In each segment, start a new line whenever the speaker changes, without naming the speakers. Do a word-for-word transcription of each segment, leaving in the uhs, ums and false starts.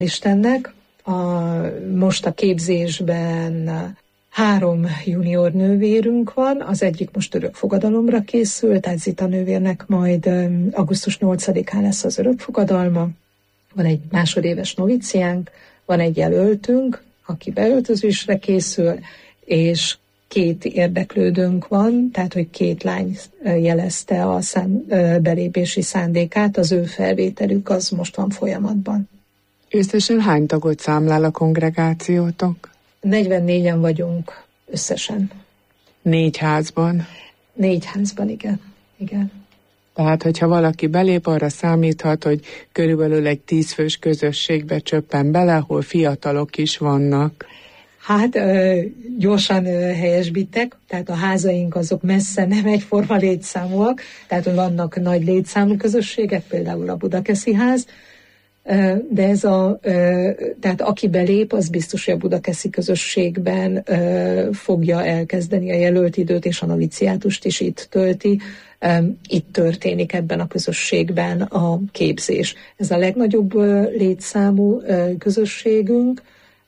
Istennek. A, most a képzésben három junior nővérünk van, az egyik most örökfogadalomra készül, tehát Zita nővérnek majd augusztus nyolcadikán lesz az örökfogadalma. Van egy másodéves noviciánk, van egy jelöltünk, aki beöltözésre készül, és két érdeklődőnk van, tehát hogy két lány jelezte a szám, belépési szándékát, az ő felvételük az most van folyamatban.
Összesen hány tagot számlál a kongregációtok?
negyvennégyen vagyunk összesen.
Négy házban?
Négy házban, igen. igen.
Tehát, hogyha valaki belép, arra számíthat, hogy körülbelül egy tízfős közösségbe csöppen bele, ahol fiatalok is vannak.
Hát gyorsan helyesbítek, tehát a házaink azok messze nem egyforma létszámúak, tehát vannak nagy létszámú közösségek, például a Budakeszi ház, de ez a, tehát aki belép, az biztos, hogy a budakeszi közösségben fogja elkezdeni a jelölt időt, és a noviciátust is itt tölti. Itt történik ebben a közösségben a képzés. Ez a legnagyobb létszámú közösségünk,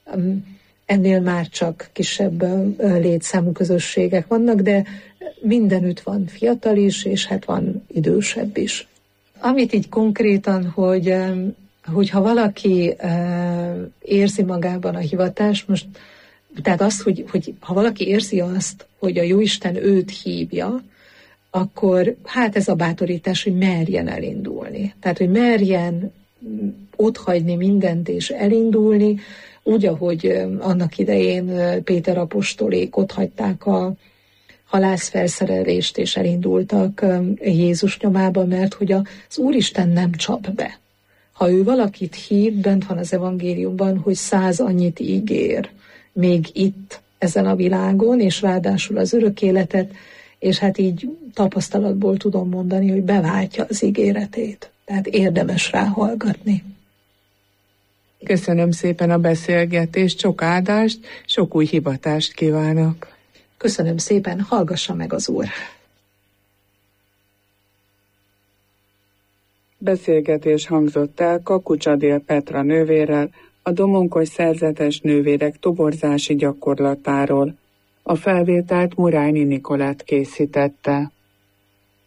ennél már csak kisebb létszámú közösségek vannak, de mindenütt van fiatal is, és hát van idősebb is. Amit így konkrétan, hogy hogyha valaki uh, érzi magában a hivatást, most, tehát azt, hogy, hogy ha valaki érzi azt, hogy a Jóisten őt hívja, akkor hát ez a bátorítás, hogy merjen elindulni. Tehát, hogy merjen otthagyni mindent és elindulni, úgy, ahogy annak idején Péter apostolék otthagyták a halászfelszerelést és elindultak Jézus nyomába, mert hogy az Úristen nem csap be. Ha ő valakit hív, bent van az evangéliumban, hogy száz annyit ígér, még itt, ezen a világon, és ráadásul az örök életet, és hát így tapasztalatból tudom mondani, hogy beváltja az ígéretét. Tehát érdemes rá hallgatni.
Köszönöm szépen a beszélgetést, sok áldást, sok új hivatást kívánok.
Köszönöm szépen, hallgassa meg az Úr.
Beszélgetés hangzott el Kakucs Adél Petra nővérrel a Domonkos szerzetes nővérek toborzási gyakorlatáról. A felvételt Murányi Nikolát készítette.